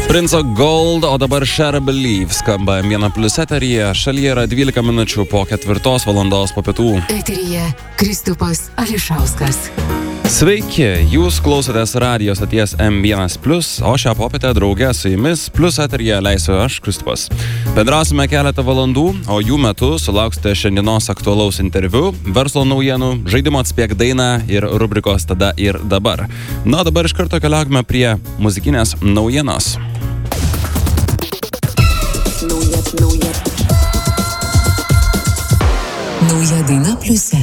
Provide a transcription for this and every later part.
Princo Gold, o dabar Share Believe skamba M1+ eteryje. Šalyje yra 12 minučių po 4 valandos po pietų. Eteryje Kristupas Ališauskas. Sveiki, jūs klausotės radijo stoties M1+, o šią popietę drauge su jumis Plus eteryje leisiu aš, Kristupas. Bendrausime keletą valandų, o jų metu sulauksite šiandienos aktualaus interviu, verslo naujienų, žaidimo atspėk dainą ir rubrikos Tada ir dabar. Na, dabar iš karto keliaukime prie muzikinės naujienos. Nauja daina Pliuse.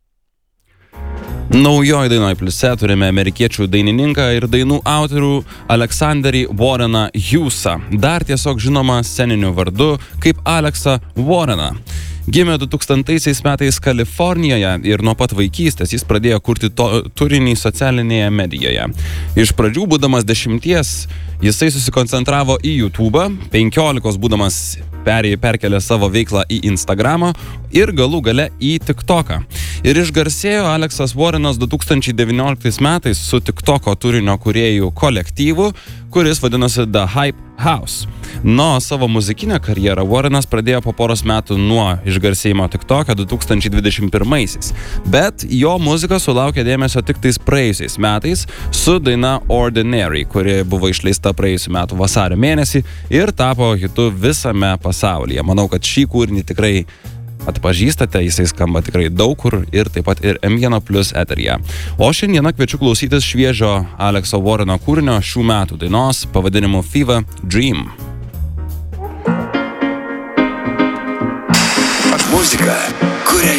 Naujoji dainoje Pliuse turime amerikiečių dainininką ir dainų autorių Alexanderį Warreną Hughesą, dar tiesiog žinoma sceniniu vardu kaip Aleksą Warreną. Gimė 2000 metais Kalifornijoje ir nuo pat vaikystės jis pradėjo kurti turinį socialinėje medijoje. Iš pradžių, būdamas 10, jisai susikoncentravo į YouTube, 15 būdamas perkelė savo veiklą į Instagramą ir galų gale į TikToką. Ir išgarsėjo Aleksas Warrenas 2019 metais su TikToko turinio kūrėjų kolektyvu, kuris vadinosi The Hype House. Nuo savo muzikinę karjerą Warrenas pradėjo po poros metų nuo išgarsėjimo TikToke 2021-aisiais, bet jo muzika sulaukė dėmesio tik tais praėjusiais metais su daina Ordinary, kuri buvo išleista praėjusių metų vasario mėnesį ir tapo hitu visame pasaulyje. Manau, kad šį kūrinį tikrai atpažįstate, jisai skamba tikrai daug kur ir taip pat ir M1+ eteryje. O šiandieną kviečiu klausytis šviežio Alekso Warreno kūrinio šių metų dainos pavadinimu Fever Dream. Muzika, kuria